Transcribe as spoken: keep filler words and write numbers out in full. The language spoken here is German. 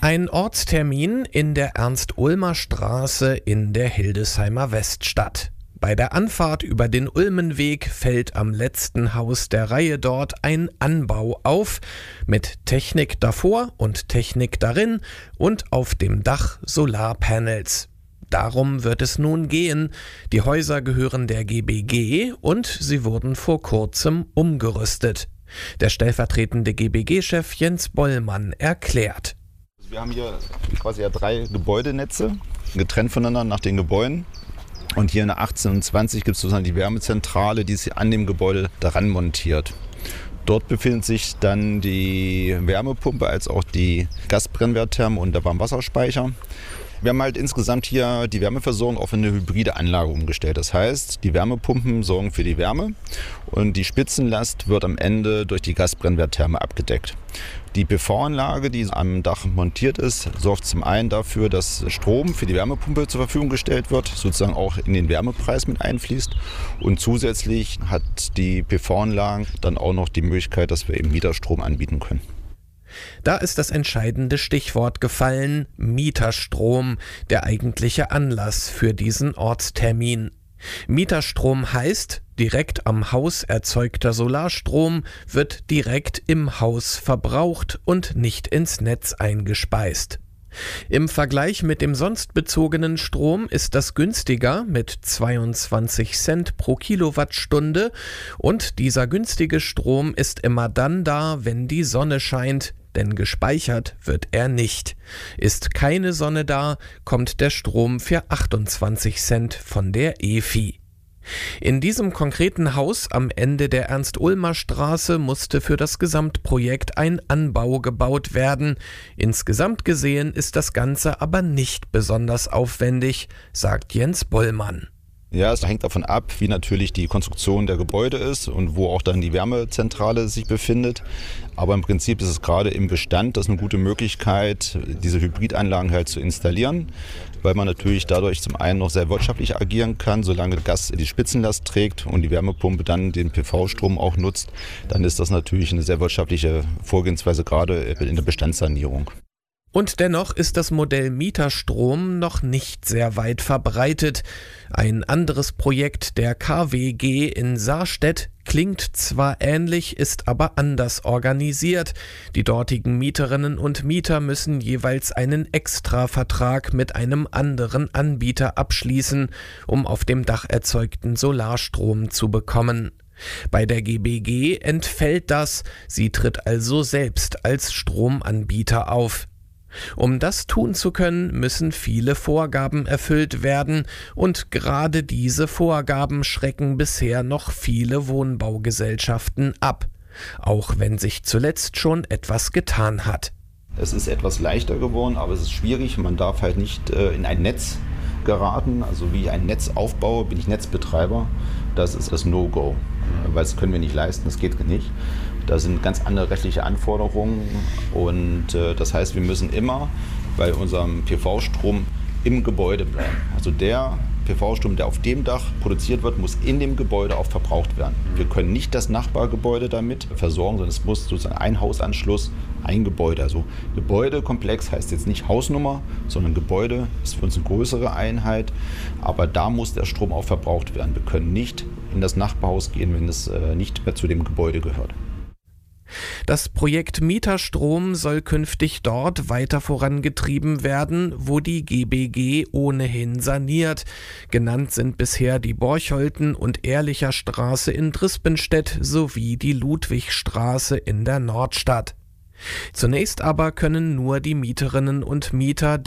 Ein Ortstermin in der Ernst-Ulmer-Straße in der Hildesheimer Weststadt. Bei der Anfahrt über den Ulmenweg fällt am letzten Haus der Reihe dort ein Anbau auf, mit Technik davor und Technik darin und auf dem Dach Solarpanels. Darum wird es nun gehen. Die Häuser gehören der G B G und sie wurden vor kurzem umgerüstet. Der stellvertretende G B G-Chef Jens Bollmann erklärt. Wir haben hier quasi ja drei Gebäudenetze, getrennt voneinander nach den Gebäuden. Und hier in der achtzehn und zwanzig gibt es sozusagen die Wärmezentrale, die ist hier an dem Gebäude daran montiert. Dort befindet sich dann die Wärmepumpe als auch die Gasbrennwerttherme und der Warmwasserspeicher. Wir haben halt insgesamt hier die Wärmeversorgung auf eine hybride Anlage umgestellt. Das heißt, die Wärmepumpen sorgen für die Wärme und die Spitzenlast wird am Ende durch die Gasbrennwerttherme abgedeckt. Die P V-Anlage, die am Dach montiert ist, sorgt zum einen dafür, dass Strom für die Wärmepumpe zur Verfügung gestellt wird, sozusagen auch in den Wärmepreis mit einfließt. Und zusätzlich hat die P V-Anlage dann auch noch die Möglichkeit, dass wir eben Mieterstrom anbieten können. Da ist das entscheidende Stichwort gefallen: Mieterstrom, der eigentliche Anlass für diesen Ortstermin. Mieterstrom heißt, direkt am Haus erzeugter Solarstrom wird direkt im Haus verbraucht und nicht ins Netz eingespeist. Im Vergleich mit dem sonst bezogenen Strom ist das günstiger mit zweiundzwanzig Cent pro Kilowattstunde, und dieser günstige Strom ist immer dann da, wenn die Sonne scheint, denn gespeichert wird er nicht. Ist keine Sonne da, kommt der Strom für achtundzwanzig Cent von der E F I. In diesem konkreten Haus am Ende der Ernst-Ulmer-Straße musste für das Gesamtprojekt ein Anbau gebaut werden. Insgesamt gesehen ist das Ganze aber nicht besonders aufwendig, sagt Jens Bollmann. Ja, es hängt davon ab, wie natürlich die Konstruktion der Gebäude ist und wo auch dann die Wärmezentrale sich befindet. Aber im Prinzip ist es gerade im Bestand das eine gute Möglichkeit, diese Hybridanlagen halt zu installieren, weil man natürlich dadurch zum einen noch sehr wirtschaftlich agieren kann. Solange Gas die Spitzenlast trägt und die Wärmepumpe dann den P V-Strom auch nutzt, dann ist das natürlich eine sehr wirtschaftliche Vorgehensweise, gerade in der Bestandssanierung. Und dennoch ist das Modell Mieterstrom noch nicht sehr weit verbreitet. Ein anderes Projekt der K W G in Sarstedt klingt zwar ähnlich, ist aber anders organisiert. Die dortigen Mieterinnen und Mieter müssen jeweils einen Extravertrag mit einem anderen Anbieter abschließen, um auf dem Dach erzeugten Solarstrom zu bekommen. Bei der G B G entfällt das, sie tritt also selbst als Stromanbieter auf. Um das tun zu können, müssen viele Vorgaben erfüllt werden, und gerade diese Vorgaben schrecken bisher noch viele Wohnbaugesellschaften ab, auch wenn sich zuletzt schon etwas getan hat. Es ist etwas leichter geworden, aber es ist schwierig. Man darf halt nicht äh, in ein Netz geraten. Also wie ich ein Netz aufbaue, bin ich Netzbetreiber. Das ist das No-Go, weil das können wir nicht leisten, das geht nicht. Da sind ganz andere rechtliche Anforderungen, und äh, das heißt, wir müssen immer bei unserem P V-Strom im Gebäude bleiben. Also der P V-Strom, der auf dem Dach produziert wird, muss in dem Gebäude auch verbraucht werden. Wir können nicht das Nachbargebäude damit versorgen, sondern es muss sozusagen ein Hausanschluss, ein Gebäude. Also Gebäudekomplex heißt jetzt nicht Hausnummer, sondern Gebäude ist für uns eine größere Einheit. Aber da muss der Strom auch verbraucht werden. Wir können nicht in das Nachbarhaus gehen, wenn es äh, nicht mehr zu dem Gebäude gehört. Das Projekt Mieterstrom soll künftig dort weiter vorangetrieben werden, wo die G B G ohnehin saniert. Genannt sind bisher die Borcholten- und Ehrlicher Straße in Drispenstedt sowie die Ludwigstraße in der Nordstadt. Zunächst aber können nur die Mieterinnen und Mieter